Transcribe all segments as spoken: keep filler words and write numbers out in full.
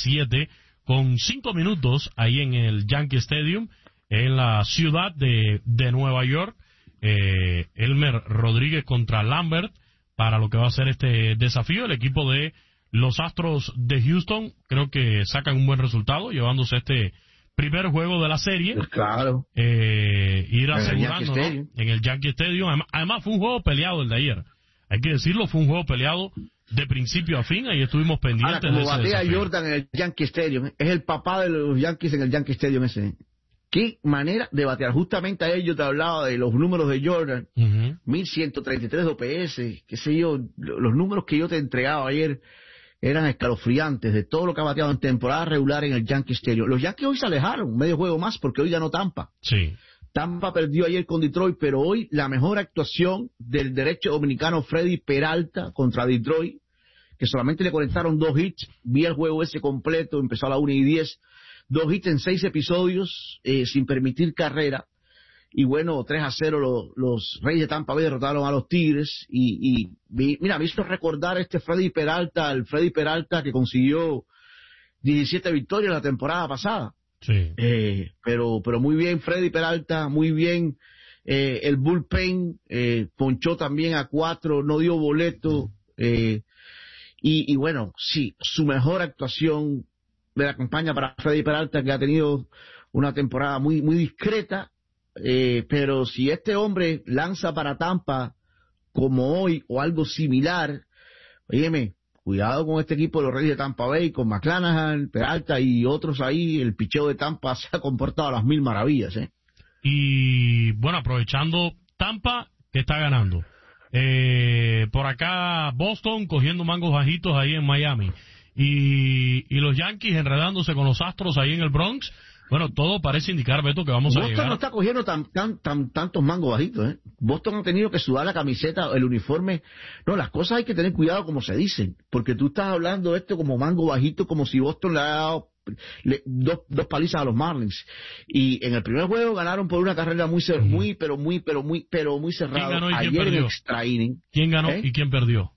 siete, con cinco minutos ahí en el Yankee Stadium, en la ciudad de, de Nueva York. Eh, Elmer Rodríguez contra Lambert para lo que va a ser este desafío. El equipo de los Astros de Houston creo que sacan un buen resultado llevándose este primer juego de la serie. Pues claro. Eh, ir en asegurando, el ¿no? En el Yankee Stadium. Además, además fue un juego peleado el de ayer. Hay que decirlo, fue un juego peleado de principio a fin. Ahí estuvimos pendientes. Ahora, como de ese batea desafío. Jordan en el Yankee Stadium, es el papá de los Yankees en el Yankee Stadium ese. Qué manera de batear. Justamente ayer yo te hablaba de los números de Jordan. Uh-huh. mil ciento treinta y tres de O P S, qué sé yo, los números que yo te entregaba ayer eran escalofriantes de todo lo que ha bateado en temporada regular en el Yankee Stadium. Los Yankees hoy se alejaron, medio juego más, porque hoy ganó Tampa. Sí. Tampa perdió ayer con Detroit, pero hoy la mejor actuación del derecho dominicano Freddy Peralta contra Detroit, que solamente le conectaron dos hits. Vi el juego ese completo, empezó a la una y diez, dos hits en seis episodios, eh, sin permitir carrera. Y bueno, tres a cero los, los Reyes de Tampa Bay derrotaron a los Tigres. Y, y mira, me hizo recordar este Freddy Peralta, el Freddy Peralta que consiguió diecisiete victorias la temporada pasada. Sí. Eh, pero, pero muy bien Freddy Peralta, muy bien. Eh, el bullpen eh, ponchó también a cuatro, no dio boleto. Eh, y, y bueno, sí, su mejor actuación de la campaña para Freddy Peralta, que ha tenido una temporada muy, muy discreta. Eh, pero si este hombre lanza para Tampa como hoy o algo similar, óyeme, cuidado con este equipo de los Reyes de Tampa Bay, con McClanahan, Peralta y otros ahí. El picheo de Tampa se ha comportado a las mil maravillas, ¿eh? Y bueno, aprovechando Tampa, que está ganando. Eh, por acá Boston cogiendo mangos bajitos ahí en Miami. Y, y los Yankees enredándose con los Astros ahí en el Bronx. Bueno, todo parece indicar, Beto, que vamos Boston a llegar. Boston no está cogiendo tan, tan, tan, tantos mangos bajitos, ¿eh? Boston ha tenido que sudar la camiseta, el uniforme. No, las cosas hay que tener cuidado como se dicen, porque tú estás hablando de esto como mango bajito, como si Boston le ha dado le, dos, dos palizas a los Marlins. Y en el primer juego ganaron por una carrera muy, uh-huh. muy, pero muy, pero muy, pero muy cerrada. ¿Quién ganó y Ayer quién perdió? En extra inning. ¿Quién ganó ¿Eh? y quién perdió?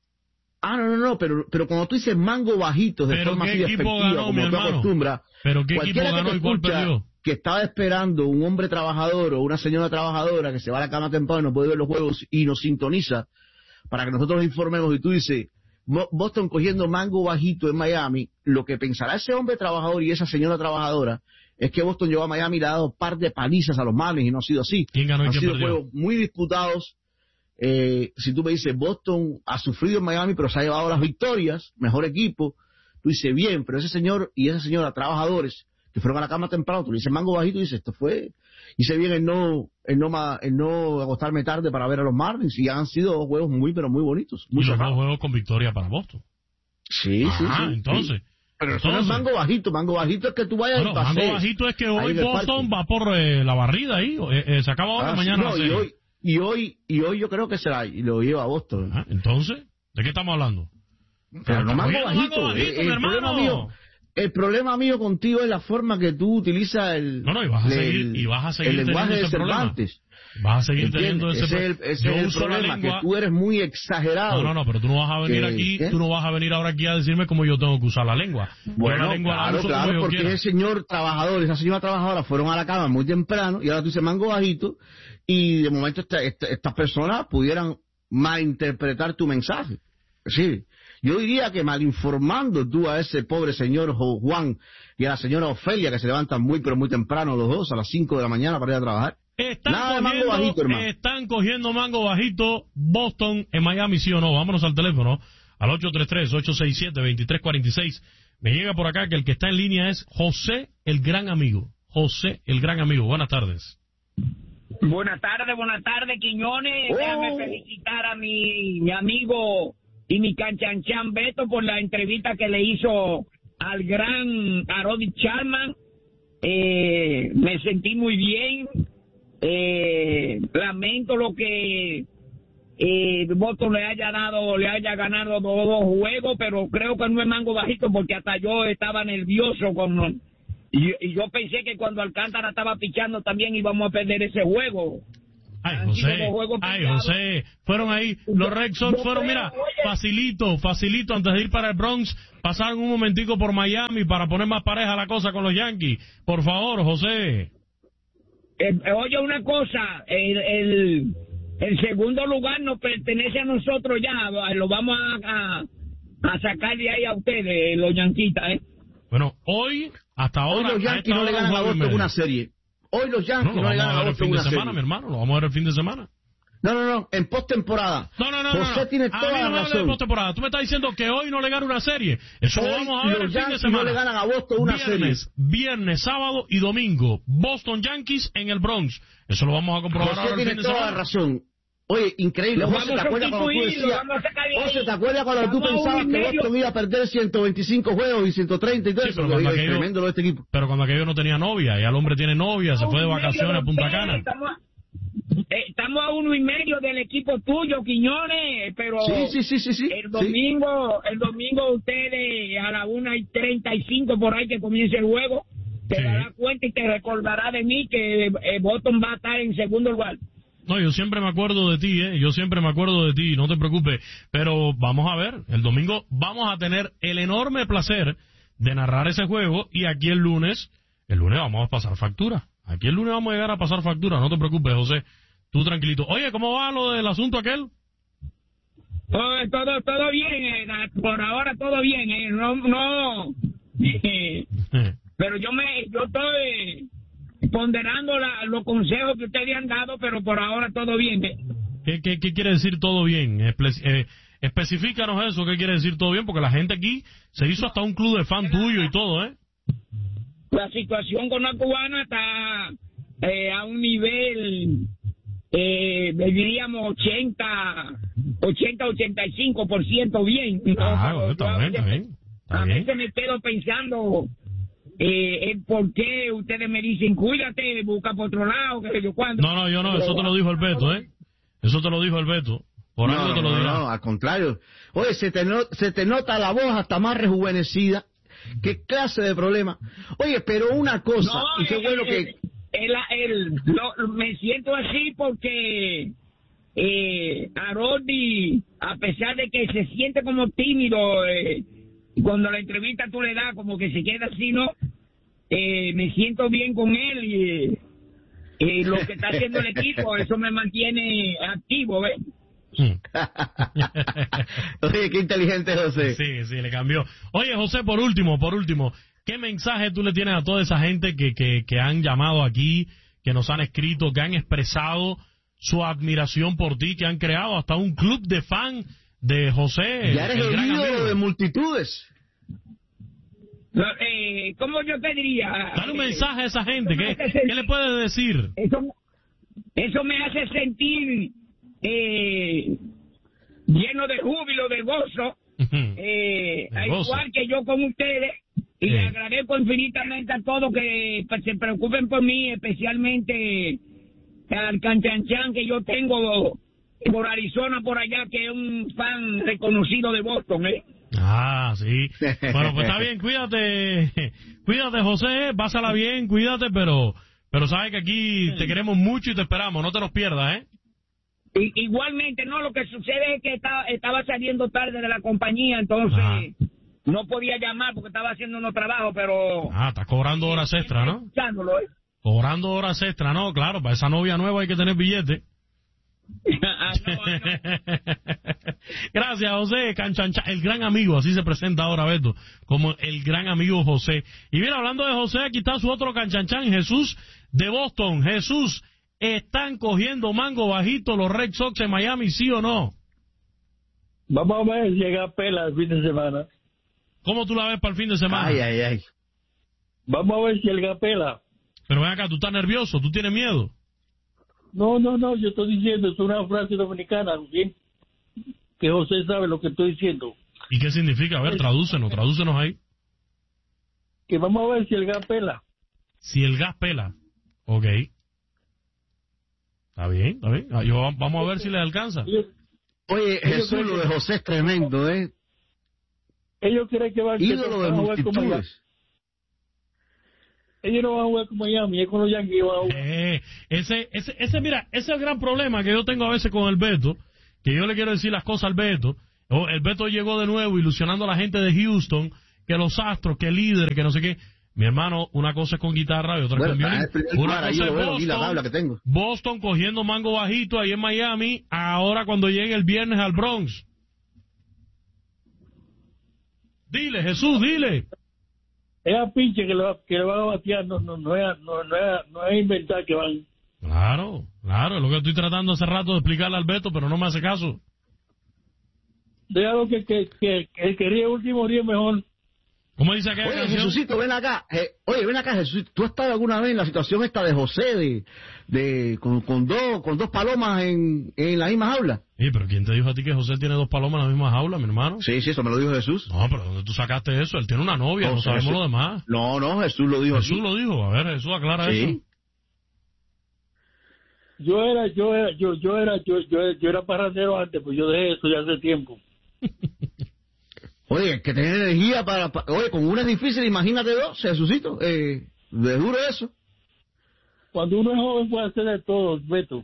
Ah, no, no, no, pero, pero cuando tú dices mango bajito, de ¿Pero forma qué así equipo despectiva, ganó, mi como tú hermano? acostumbras, ¿Pero qué equipo ganó y cuál perdió? Que estaba esperando un hombre trabajador o una señora trabajadora que se va a la cama temprano, no puede ver los juegos y nos sintoniza para que nosotros nos informemos, y tú dices, Boston cogiendo mango bajito en Miami, lo que pensará ese hombre trabajador y esa señora trabajadora es que Boston llegó a Miami y le ha dado un par de palizas a los Marlins, y no ha sido así. ¿Quién ganó y Han quién sido perdió? juegos muy disputados. Eh, si tú me dices, Boston ha sufrido en Miami, pero se ha llevado las victorias, mejor equipo, tú dices, bien, pero ese señor y esa señora, trabajadores, que fueron a la cama temprano, tú le dices mango bajito y dices, esto fue, hice bien en no, en no, en no acostarme tarde para ver a los Marlins, y han sido dos juegos muy, pero muy bonitos. Muy y los cerrados. dos juegos con victoria para Boston. Sí, ah, sí, sí. entonces. Sí. Pero entonces, eso no es mango bajito, mango bajito es que tú vayas bueno, y pasees. mango bajito es que hoy ahí en el Boston parque. va por eh, la barrida ahí, eh, eh, se acaba ahora, Ah, mañana sí, no, la y serie. hoy, y hoy, y hoy yo creo que será, y lo lleva a Boston. Ah, entonces, ¿de qué estamos hablando? Pero no mango Oye, bajito, mango bajito, eh, mi el hermano. problema mío, el problema mío contigo es la forma que tú utilizas el, No, no, y vas a el, seguir, y vas a seguir el lenguaje teniendo de ese problema. Cervantes. Vas a seguir ¿Entiendes? teniendo ese, ese es el, ese yo es el uso la problema, lengua. que tú eres muy exagerado. No, no, no, pero tú no vas a venir que, aquí, ¿qué? tú no vas a venir ahora aquí a decirme cómo yo tengo que usar la lengua. Bueno, yo la lengua la claro, uso claro, como yo porque quiera. ese señor trabajador, esa señora trabajadora fueron a la cama muy temprano, y ahora tú dices mango bajito, y de momento esta, esta, estas personas pudieran malinterpretar tu mensaje. Sí, yo diría que malinformando tú a ese pobre señor Juan y a la señora Ofelia, que se levantan muy pero muy temprano los dos, a las cinco de la mañana para ir a trabajar. Están Nada de cogiendo, mango bajito, hermano. están cogiendo mango bajito Boston en Miami, ¿sí o no? Vámonos al teléfono, al ocho tres tres, ocho seis siete, dos tres cuatro seis. Me llega por acá que el que está en línea es José, el gran amigo. José, el gran amigo. Buenas tardes. Buenas tardes, buenas tardes, Quiñones. Oh. Déjame felicitar a mi, mi amigo y mi canchanchan Beto por la entrevista que le hizo al gran Aroldis Chapman. Eh, me sentí muy bien. Eh, lamento lo que eh, Boston le haya dado, le haya ganado dos, dos juegos, pero creo que no es mango bajito, porque hasta yo estaba nervioso con y, y yo pensé que cuando Alcántara estaba pichando también íbamos a perder ese juego. Ay, José, ay, José, fueron ahí, los Red Sox fueron, mira, facilito, facilito, antes de ir para el Bronx, pasaron un momentico por Miami para poner más pareja la cosa con los Yankees. Por favor, José. Eh, oye, una cosa, el, el, el segundo lugar nos pertenece a nosotros ya, lo vamos a, a, a sacar de ahí a ustedes, los yanquitas, ¿eh? Bueno, hoy, hasta ahora... Hoy los Yankees no le ganan a Boston una serie. Hoy los Yankees no, no le ganan a Boston una serie. Semana, mi hermano, lo vamos a ver el fin de semana. No, no, no, en postemporada. No, no, no, José no, no. tiene toda a mí no la razón. De postemporada. Tú me estás diciendo que hoy no le gana una serie. Eso hoy lo vamos a ver el fin de semana. No le ganan a Boston una viernes, serie. Viernes, sábado y domingo. Boston Yankees en el Bronx. Eso lo vamos a comprobar José ahora el tiene fin de toda semana. la razón. Oye, increíble. Lo José, ¿te acuerdas cuando tú decías? José, ¿te acuerdas cuando tú pensabas que Boston iba a perder ciento veinticinco juegos y ciento treinta y todo sí, eso? Pero cuando, es aquello, tremendo lo de este equipo. pero cuando aquello no tenía novia, y el hombre tiene novia, se fue de vacaciones a Punta Cana. Estamos, eh, estamos a uno y medio del equipo tuyo, Quiñones, pero sí, sí, sí, sí, sí. el domingo, sí. el domingo ustedes a la una y treinta y cinco por ahí que comience el juego, te sí. darás cuenta y te recordará de mí que eh, Boston va a estar en segundo lugar. No, yo siempre me acuerdo de ti, ¿eh? Yo siempre me acuerdo de ti, no te preocupes. Pero vamos a ver, el domingo vamos a tener el enorme placer de narrar ese juego y aquí el lunes, el lunes vamos a pasar factura. Aquí el lunes vamos a llegar a pasar factura, no te preocupes, José. Tú tranquilito. Oye, ¿cómo va lo del asunto aquel? Todo, todo, todo bien, eh, por ahora todo bien, eh, no, no. Eh, pero yo me, yo estoy ponderando la, los consejos que ustedes han dado, pero por ahora todo bien. ¿eh? ¿Qué, qué, qué quiere decir todo bien? Espe eh, especifícanos eso, ¿qué quiere decir todo bien? Porque la gente aquí se hizo hasta un club de fan tuyo y todo, ¿eh? La situación con la cubana está eh, a un nivel, eh, diríamos ochenta, ochenta y cinco por ciento bien. ¿no? Ah, bueno, está bien, está bien. Está a bien. veces me quedo pensando... Eh, el por qué ustedes me dicen, cuídate, busca por otro lado, que yo cuando... No, no, yo no, eso te lo dijo el Beto, ¿eh? Eso te lo dijo el Beto. Por no, algo no, te lo dirá. No, no, al contrario. Oye, se te, no, se te nota la voz hasta más rejuvenecida. ¿Qué clase de problema? Oye, pero una cosa, no, y qué el, bueno el, que... El, el, lo, me siento así porque eh, Arodi, a pesar de que se siente como tímido, eh, cuando la entrevista tú le das como que se queda así, ¿no? Eh, me siento bien con él y eh, lo que está haciendo el equipo, eso me mantiene activo, ¿ves? Oye, qué inteligente José. Sí, sí, le cambió. Oye, José, por último, por último, ¿qué mensaje tú le tienes a toda esa gente que, que, que han llamado aquí, que nos han escrito, que han expresado su admiración por ti, que han creado hasta un club de fan de José? Ya eres el, el ídolo de multitudes. Eh, ¿Cómo yo te diría? Dale un mensaje a esa gente. ¿Qué, ¿qué le puedes decir? Eso, eso me hace sentir eh, lleno de júbilo, de gozo, eh, de gozo. igual que yo con ustedes. Y le agradezco infinitamente a todos que se preocupen por mí, especialmente al Canchanchan que yo tengo por Arizona, por allá, que es un fan reconocido de Boston, ¿eh? Ah, sí. Bueno, pues está bien, cuídate, cuídate, José, pásala bien, cuídate, pero pero sabes que aquí te queremos mucho y te esperamos, no te nos pierdas, ¿eh? Y, igualmente, no, lo que sucede es que estaba, estaba saliendo tarde de la compañía, entonces Ajá. no podía llamar porque estaba haciendo unos trabajos, pero... Ah, estás cobrando horas extra, ¿no? Escuchándolo, ¿eh? Cobrando horas extra, ¿no? Claro, para esa novia nueva hay que tener billete. ah, no, no. Gracias, José Canchancha, el gran amigo, así se presenta ahora Beto, como el gran amigo José. Y mira, hablando de José, aquí está su otro Canchanchan, Jesús de Boston. Jesús, ¿están cogiendo mango bajito los Red Sox en Miami, sí o no? Vamos a ver si llega pela el fin de semana. ¿Cómo tú la ves para el fin de semana? Ay, ay, ay. Vamos a ver si llega pela. Pero ven acá, tú estás nervioso, tú tienes miedo. No, no, no, yo estoy diciendo, es una frase dominicana, ¿bien? Que José sabe lo que estoy diciendo. ¿Y qué significa? A ver, tradúcenos, tradúcenos ahí. Que vamos a ver si el gas pela. Si el gas pela. Ok. Está bien, está bien. Ah, yo, vamos a ver si les alcanza. Ellos, Oye, ellos Jesús, lo de José es tremendo, ¿eh? Ellos creen que van ídolo de multitudes. ellos no van a jugar con Miami, es con los Yankees van a jugar. Eh, ese, ese, ese, mira, ese es el gran problema que yo tengo a veces con el Beto, que yo le quiero decir las cosas al Beto. Oh, el Beto llegó de nuevo ilusionando a la gente de Houston, que los Astros, que el líder, que no sé qué. Mi hermano, una cosa es con guitarra y otra bueno, es con violín. Una cosa es Boston, la tabla que tengo. Boston cogiendo mango bajito ahí en Miami, ahora cuando llegue el viernes al Bronx. Dile, Jesús, dile. Es a pinche que le, va, que le van a batear, no, no, no, es, no, no, es, no es inventar que van. Claro, claro, es lo que estoy tratando hace rato de explicarle al Beto, pero no me hace caso. Déjalo que, que, que, que el que ríe último ríe mejor. ¿Cómo dice aquella Oye, canción? Jesucito, ven acá. Eh, oye, ven acá, Jesucito. ¿Tú has estado alguna vez en la situación esta de José, de, de con, con dos con dos palomas en, en la misma jaula? Sí, pero ¿quién te dijo a ti que José tiene dos palomas en la misma jaula, mi hermano? Sí, sí, eso me lo dijo Jesús. No, pero ¿dónde tú sacaste eso? Él tiene una novia, no, no sabemos Jesús, lo demás. No, no, Jesús lo dijo. Jesús aquí. lo dijo. A ver, Jesús, aclara sí. eso. Yo era, yo era, yo, yo era, yo, yo, yo era parrandero antes, pues yo dejé eso ya hace tiempo. Oye, que tener energía para, para... Oye, con una es difícil, imagínate dos, Jesucito. Eh, de duro eso. Cuando uno es joven puede hacer de todo, Beto.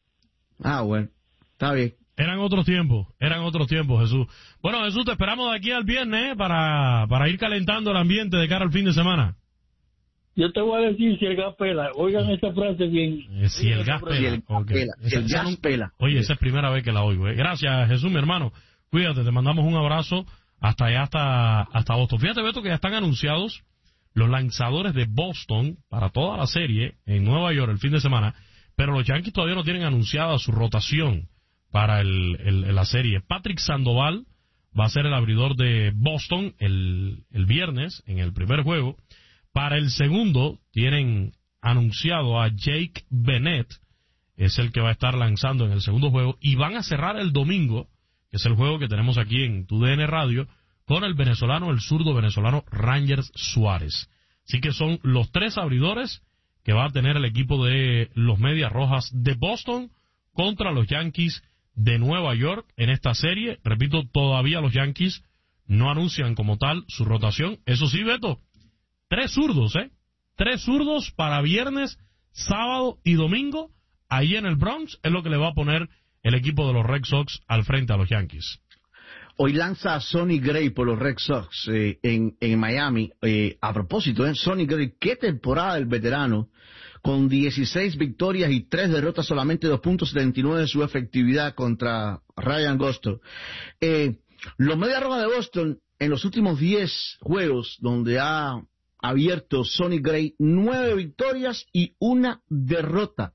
Ah, bueno. Está bien. Eran otros tiempos, eran otros tiempos, Jesús. Bueno, Jesús, te esperamos de aquí al viernes, ¿eh? para, para ir calentando el ambiente de cara al fin de semana. Yo te voy a decir si el gas pela. Oigan esta frase bien. Eh, si el gas pela. Si el, okay. pela, si el gas no, pela. Oye, esa es primera vez que la oigo. ¿eh? Gracias, Jesús, mi hermano. Cuídate, te mandamos un abrazo hasta allá, hasta, hasta Boston. Fíjate, Beto, que ya están anunciados los lanzadores de Boston para toda la serie en Nueva York el fin de semana, pero los Yankees todavía no tienen anunciada su rotación para el, el, la serie. Patrick Sandoval va a ser el abridor de Boston el, el viernes en el primer juego. Para el segundo tienen anunciado a Jake Bennett, es el que va a estar lanzando en el segundo juego, y van a cerrar el domingo, que es el juego que tenemos aquí en tu D N Radio, con el venezolano, el zurdo venezolano Rangers Suárez. Así que son los tres abridores que va a tener el equipo de los Medias Rojas de Boston contra los Yankees de Nueva York en esta serie. Repito, todavía los Yankees no anuncian como tal su rotación. Eso sí, Beto, tres zurdos, ¿eh? Tres zurdos para viernes, sábado y domingo. Ahí en el Bronx es lo que le va a poner el equipo de los Red Sox al frente a los Yankees. Hoy lanza a Sonny Gray por los Red Sox eh, en, en Miami. Eh, a propósito, ¿eh? Sonny Gray, qué temporada del veterano, con dieciséis victorias y tres derrotas, solamente dos punto setenta y nueve de su efectividad contra Ryan Gosto. Eh, los Medias Rojas de Boston, en los últimos diez juegos donde ha abierto Sonny Gray, nueve victorias y una derrota.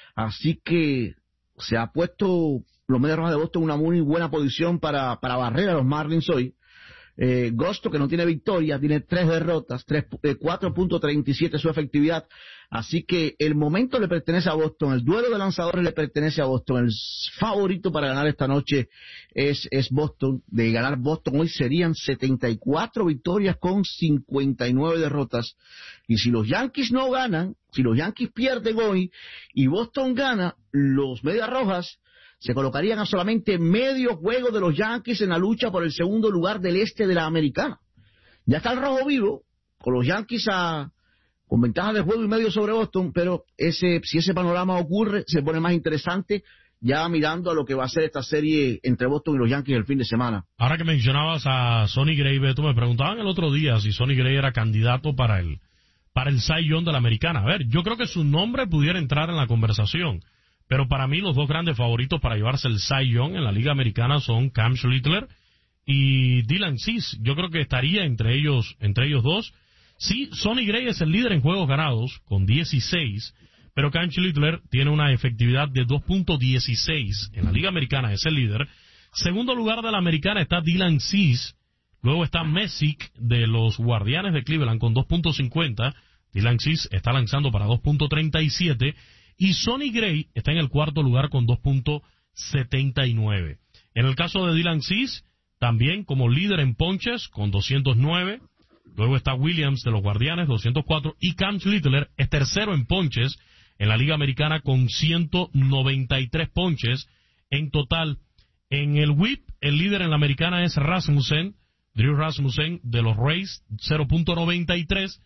Así que se ha puesto los Medias Rojas de Boston en una muy buena posición para, para barrer a los Marlins hoy. Eh, Gosto, que no tiene victoria, tiene tres derrotas, eh, cuatro punto treinta y siete su efectividad. Así que el momento le pertenece a Boston, el duelo de lanzadores le pertenece a Boston. El favorito para ganar esta noche es, es Boston. De ganar Boston hoy serían setenta y cuatro victorias con cincuenta y nueve derrotas. Y si los Yankees no ganan, si los Yankees pierden hoy y Boston gana, los Medias Rojas se colocarían a solamente medio juego de los Yankees en la lucha por el segundo lugar del este de la Americana. Ya está el rojo vivo, con los Yankees a, con ventaja de juego y medio sobre Boston, pero ese, si ese panorama ocurre, se pone más interesante ya mirando a lo que va a ser esta serie entre Boston y los Yankees el fin de semana. Ahora que mencionabas a Sonny Gray, Beto, me preguntaban el otro día si Sonny Gray era candidato para el, para el Cy Young de la Americana. A ver, yo creo que su nombre pudiera entrar en la conversación. Pero para mí los dos grandes favoritos para llevarse el Cy Young en la Liga Americana son Cam Schlittler y Dylan Cease. Yo creo que estaría entre ellos entre ellos dos. Sí, Sonny Gray es el líder en juegos ganados con dieciséis, pero Cam Schlittler tiene una efectividad de dos punto dieciséis. En la Liga Americana es el líder. Segundo lugar de la Americana está Dylan Cease. Luego está Messick de los Guardianes de Cleveland con dos punto cincuenta. Dylan Cease está lanzando para dos punto treinta y siete. Y Sonny Gray está en el cuarto lugar con dos punto setenta y nueve. En el caso de Dylan Cease, también como líder en ponches con doscientos nueve. Luego está Williams de los Guardianes, doscientos cuatro. Y Cam Schlittler es tercero en ponches en la Liga Americana con ciento noventa y tres ponches en total. En el whip, el líder en la Americana es Rasmussen, Drew Rasmussen de los Rays, cero punto noventa y tres.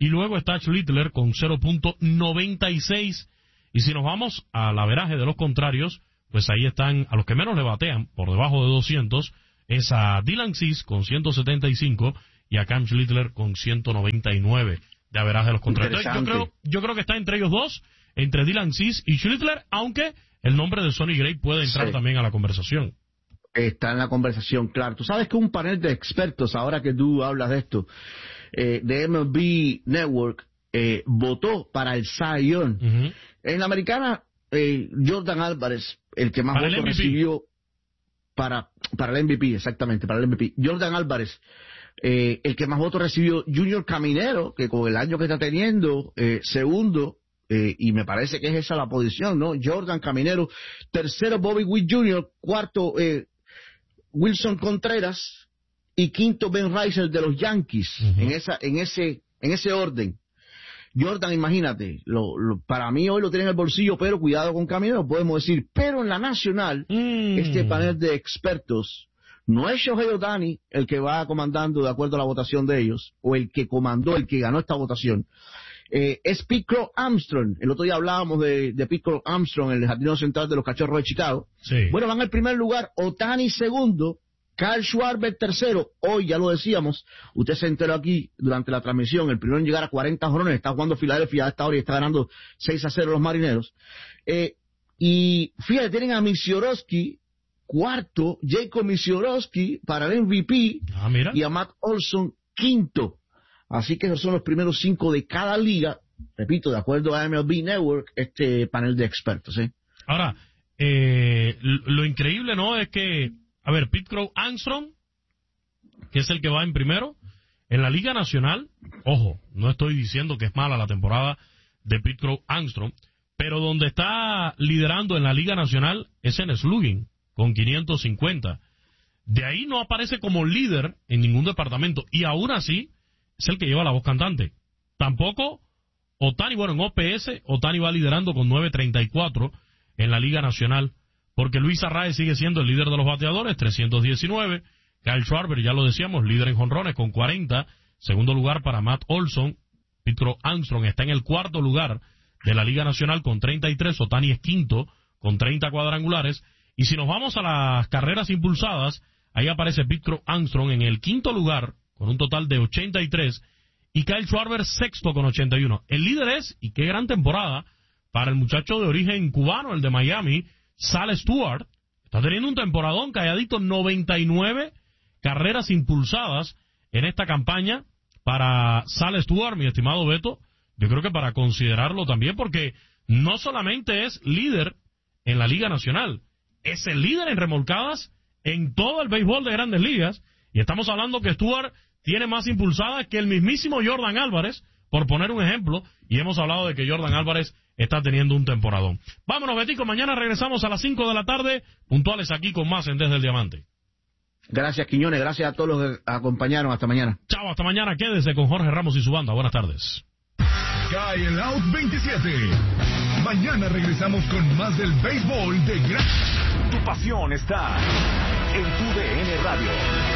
y luego está Schlittler con cero punto noventa y seis. Y si nos vamos al averaje de los contrarios, pues ahí están a los que menos le batean, por debajo de doscientos, es a Dylan Cease con ciento setenta y cinco y a Cam Schlittler con ciento noventa y nueve de averaje de los contrarios. Yo creo, yo creo que está entre ellos dos, entre Dylan Cease y Schlittler, aunque el nombre de Sonny Gray puede entrar sí. también a la conversación. Está en la conversación, claro. Tú sabes que un panel de expertos, ahora que tú hablas de esto, eh, de M L B Network, eh, votó para el Cy Young. Uh-huh. En la americana, eh, Jordan Álvarez, el que más votos recibió para, para el M V P, exactamente, para el M V P. Jordan Álvarez, eh, el que más votos recibió. Junior Caminero, que con el año que está teniendo, eh, segundo, eh, y me parece que es esa la posición, ¿no? Jordan Caminero, tercero Bobby Witt junior, cuarto eh, Wilson Contreras y quinto Ben Reiser de los Yankees, uh-huh. en esa, en ese, en ese orden. Jordan, imagínate, lo, lo, para mí hoy lo tiene en el bolsillo, pero cuidado con Caminero, podemos decir. Pero en la nacional, mm. este panel de expertos, no es Shohei Ohtani el que va comandando de acuerdo a la votación de ellos, o el que comandó, el que ganó esta votación. Eh, es Pete Crow Armstrong. El otro día hablábamos de, de Pete Crow Armstrong, el jardinero central de los Cachorros de Chicago. Sí. Bueno, van al primer lugar, Ohtani segundo, Kyle Schwarber tercero. Hoy ya lo decíamos, usted se enteró aquí durante la transmisión, el primero en llegar a cuarenta jonrones, está jugando Filadelfia a esta hora y está ganando seis a cero los Marineros. Eh, y fíjate, tienen a Misiorowski cuarto, Jacob Misiorowski para el M V P, ah, mira. y a Matt Olson quinto. Así que esos son los primeros cinco de cada liga, repito, de acuerdo a M L B Network, este panel de expertos. ¿eh? Ahora, eh, lo increíble, ¿no?, es que a ver, Pete Crow Armstrong, que es el que va en primero, en la Liga Nacional, ojo, no estoy diciendo que es mala la temporada de Pete Crow Armstrong, pero donde está liderando en la Liga Nacional es en slugging, con quinientos cincuenta. De ahí no aparece como líder en ningún departamento, y aún así es el que lleva la voz cantante. Tampoco Ohtani, bueno, en O P S, Ohtani va liderando con nueve treinta y cuatro en la Liga Nacional, porque Luis Arraez sigue siendo el líder de los bateadores, trescientos diecinueve. Kyle Schwarber, ya lo decíamos, líder en jonrones con cuarenta. Segundo lugar para Matt Olson. Pete Crow Armstrong está en el cuarto lugar de la Liga Nacional con treinta y tres. Ohtani es quinto con treinta cuadrangulares. Y si nos vamos a las carreras impulsadas, ahí aparece Pete Crow Armstrong en el quinto lugar con un total de ochenta y tres. Y Kyle Schwarber sexto con ochenta y uno. El líder es, y qué gran temporada para el muchacho de origen cubano, el de Miami, Sal Stewart. Está teniendo un temporadón, calladito, noventa y nueve carreras impulsadas en esta campaña para Sal Stewart, mi estimado Beto. Yo creo que para considerarlo también, porque no solamente es líder en la Liga Nacional, es el líder en remolcadas en todo el béisbol de Grandes Ligas, y estamos hablando que Stewart tiene más impulsadas que el mismísimo Jordan Álvarez, por poner un ejemplo, y hemos hablado de que Jordan Álvarez está teniendo un temporadón. Vámonos, Betico, mañana regresamos a las cinco de la tarde, puntuales aquí con más en Desde el Diamante. Gracias, Quiñones, gracias a todos los que acompañaron, hasta mañana. Chao, hasta mañana, quédese con Jorge Ramos y su banda, buenas tardes. Cae el out veintisiete. Mañana regresamos con más del béisbol de gran... Tu pasión está en tu D N Radio.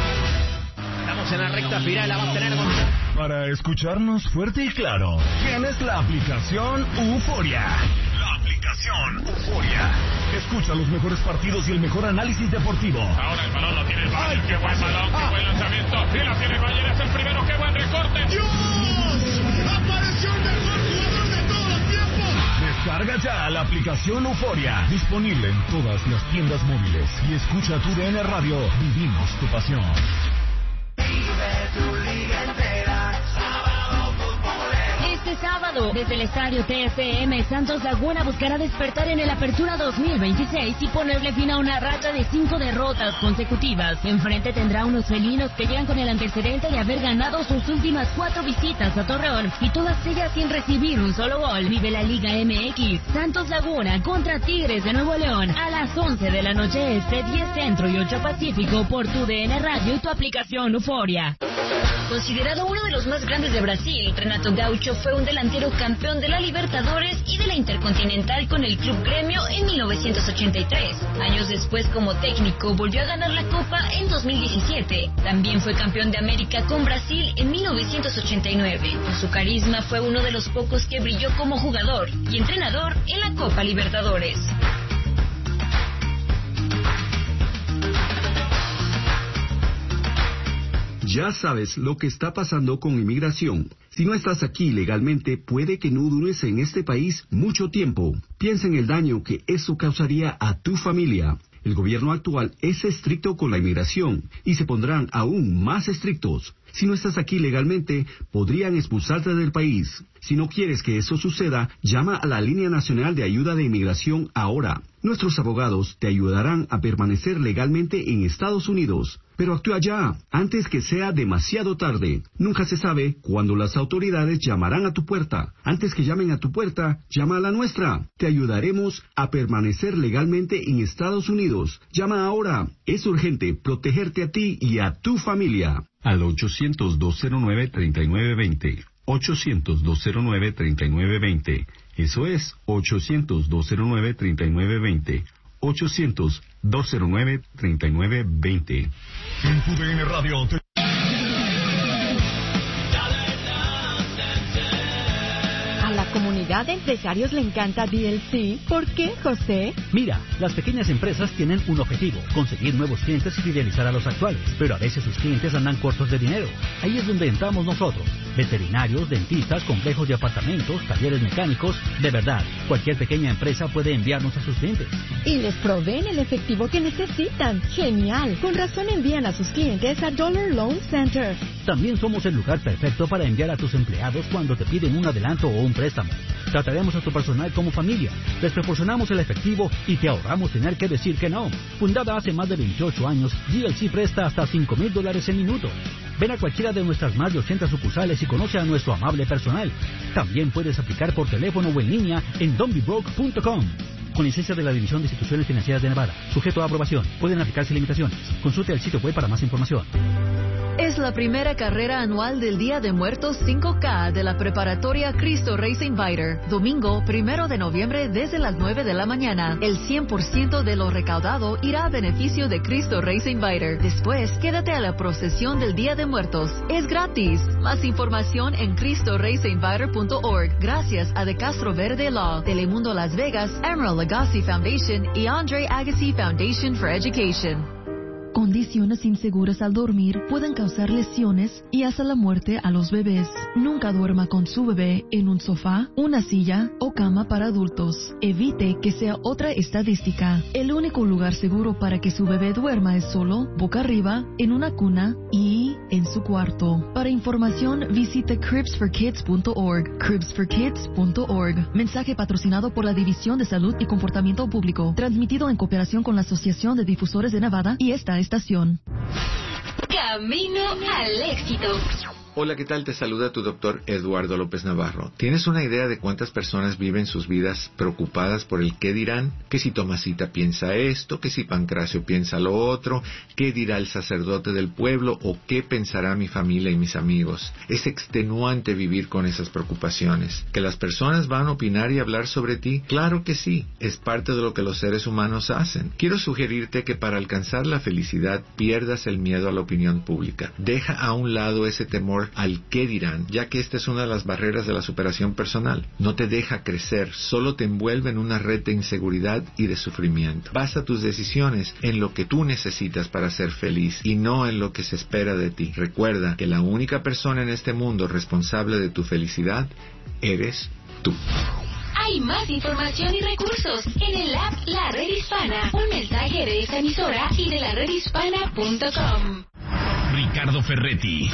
Estamos en la recta final, la va a tener con... Para escucharnos fuerte y claro, tienes la aplicación Euforia. La aplicación Euforia. Escucha los mejores partidos y el mejor análisis deportivo. Ahora el balón lo tiene el Bayern. Qué buen balón, qué buen lanzamiento. Y la tiene el Bayern, es el primero, qué buen recorte. ¡Dios! ¡Apareció el mejor jugador de todos los tiempos! Descarga ya la aplicación Euforia. Disponible en todas las tiendas móviles. Y escucha tu D N Radio. Vivimos tu pasión. Este sábado, desde el estadio T F M, Santos Laguna buscará despertar en el Apertura dos mil veintiséis y ponerle fin a una racha de cinco derrotas consecutivas. Enfrente tendrá unos felinos que llegan con el antecedente de haber ganado sus últimas cuatro visitas a Torreón y todas ellas sin recibir un solo gol. Vive la Liga M X, Santos Laguna contra Tigres de Nuevo León a las once de la noche este, diez Centro y ocho Pacífico por tu D N Radio y tu aplicación Euforia. Considerado uno de los más grandes de Brasil, Renato Gaucho fue un delantero campeón de la Libertadores y de la Intercontinental con el Club Gremio en mil novecientos ochenta y tres. Años después, como técnico, volvió a ganar la Copa en dos mil diecisiete. También fue campeón de América con Brasil en mil novecientos ochenta y nueve. Por su carisma fue uno de los pocos que brilló como jugador y entrenador en la Copa Libertadores. Ya sabes lo que está pasando con inmigración. Si no estás aquí legalmente, puede que no dures en este país mucho tiempo. Piensa en el daño que eso causaría a tu familia. El gobierno actual es estricto con la inmigración y se pondrán aún más estrictos. Si no estás aquí legalmente, podrían expulsarte del país. Si no quieres que eso suceda, llama a la Línea Nacional de Ayuda de Inmigración ahora. Nuestros abogados te ayudarán a permanecer legalmente en Estados Unidos. Pero actúa ya, antes que sea demasiado tarde. Nunca se sabe cuándo las autoridades llamarán a tu puerta. Antes que llamen a tu puerta, llama a la nuestra. Te ayudaremos a permanecer legalmente en Estados Unidos. Llama ahora. Es urgente protegerte a ti y a tu familia. Al ochocientos, dos cero nueve, treinta y nueve veinte. ochocientos, dos cero nueve, treinta y nueve veinte. Eso es ochocientos, dos cero nueve, treinta y nueve veinte. ochocientos, dos cero nueve, treinta y nueve veinte. En tu D N Radio te... A la comunidad de empresarios le encanta D L C. ¿Por qué, José? Mira, las pequeñas empresas tienen un objetivo, conseguir nuevos clientes y fidelizar a los actuales, pero a veces sus clientes andan cortos de dinero. Ahí es donde entramos nosotros. Veterinarios, dentistas, complejos de apartamentos, talleres mecánicos. De verdad, cualquier pequeña empresa puede enviarnos a sus clientes. Y les proveen el efectivo que necesitan. ¡Genial! Con razón envían a sus clientes a Dollar Loan Center. También somos el lugar perfecto para enviar a tus empleados cuando te piden un adelanto o un préstamo. Trataremos a tu personal como familia. Les proporcionamos el efectivo y te ahorramos tener que decir que no. Fundada hace más de veintiocho años, D L C presta hasta cinco mil dólares en minuto. Ven a cualquiera de nuestras más de ochenta sucursales y conoce a nuestro amable personal. También puedes aplicar por teléfono o en línea en don't be broke punto com. Con licencia de la División de Instituciones Financieras de Nevada. Sujeto a aprobación. Pueden aplicarse limitaciones. Consulte el sitio web para más información. Es la primera carrera anual del Día de Muertos cinco K de la preparatoria Cristo Racing Fighter. Domingo, primero de noviembre, desde las nueve de la mañana. El cien por ciento de lo recaudado irá a beneficio de Cristo Racing Fighter. Después, quédate a la procesión del Día de Muertos. Es gratis. Más información en cristo racing fighter punto org. Gracias a De Castro Verde Law, Telemundo Las Vegas, Emerald Lagasse Foundation y Andre Agassi Foundation for Education. Condiciones inseguras al dormir pueden causar lesiones y hasta la muerte a los bebés. Nunca duerma con su bebé en un sofá, una silla o cama para adultos. Evite que sea otra estadística. El único lugar seguro para que su bebé duerma es solo, boca arriba, en una cuna y en su cuarto. Para información, visite cribs for kids punto org. cribs for kids punto org. Mensaje patrocinado por la División de Salud y Comportamiento Público. Transmitido en cooperación con la Asociación de Difusores de Nevada y esta estación. Camino al éxito. Hola, ¿qué tal? Te saluda tu doctor Eduardo López Navarro. ¿Tienes una idea de cuántas personas viven sus vidas preocupadas por el qué dirán? Que si Tomasita piensa esto, que si Pancracio piensa lo otro, qué dirá el sacerdote del pueblo o qué pensará mi familia y mis amigos. Es extenuante vivir con esas preocupaciones. ¿Que las personas van a opinar y hablar sobre ti? Claro que sí, es parte de lo que los seres humanos hacen. Quiero sugerirte que para alcanzar la felicidad pierdas el miedo a la opinión pública. Deja a un lado ese temor al qué dirán, ya que esta es una de las barreras de la superación personal. No te deja crecer, solo te envuelve en una red de inseguridad y de sufrimiento. Basa tus decisiones en lo que tú necesitas para ser feliz y no en lo que se espera de ti. Recuerda que la única persona en este mundo responsable de tu felicidad eres tú. Hay más información y recursos en el app La Red Hispana. Un mensaje de esta emisora y de la red hispana punto com. Ricardo Ferretti,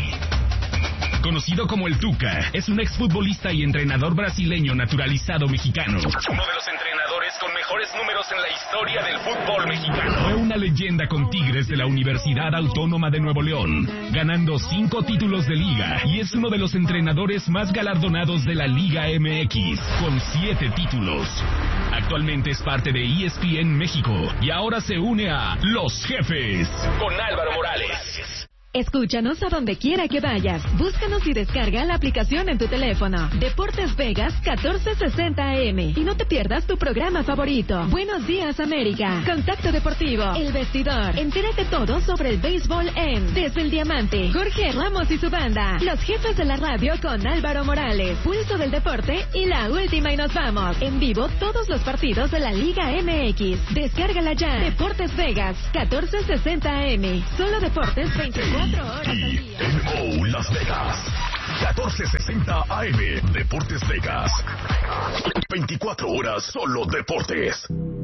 conocido como el Tuca, es un exfutbolista y entrenador brasileño naturalizado mexicano. Uno de los entrenadores con mejores números en la historia del fútbol mexicano. Fue una leyenda con Tigres de la Universidad Autónoma de Nuevo León, ganando cinco títulos de liga, y es uno de los entrenadores más galardonados de la Liga M X, con siete títulos. Actualmente es parte de E S P N México y ahora se une a Los Jefes con Álvaro Morales. Escúchanos a donde quiera que vayas. Búscanos y descarga la aplicación en tu teléfono. Deportes Vegas catorce sesenta A M. Y no te pierdas tu programa favorito. Buenos días, América. Contacto Deportivo. El Vestidor. Entérate todo sobre el béisbol en Desde el Diamante. Jorge Ramos y su banda. Los jefes de la radio con Álvaro Morales. Pulso del deporte y la última y nos vamos. En vivo todos los partidos de la Liga M X. Descárgala ya. Deportes Vegas catorce sesenta A M. Solo deportes veinticuatro horas al día. En O Las Vegas. catorce sesenta A M. Deportes Vegas. veinticuatro horas solo deportes.